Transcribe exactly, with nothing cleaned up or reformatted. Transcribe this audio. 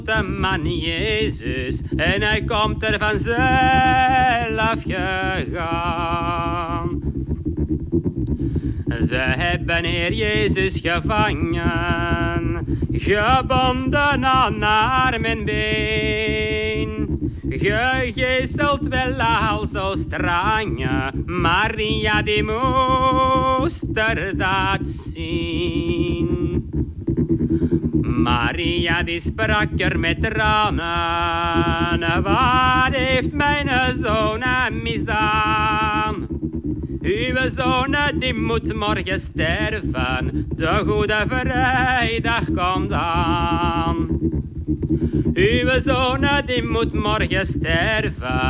de man Jezus en hij komt er vanzelf gegaan. Ze hebben Heer Jezus gevangen, gebonden aan arm en been, gegezeld wel al zo streng, Maria die moest er dat zien. Maria die sprak er met tranen, wat heeft mijn zoon misdaan? Uw zoon die moet morgen sterven, de goede vrijdag komt aan. Uw zoon die moet morgen sterven,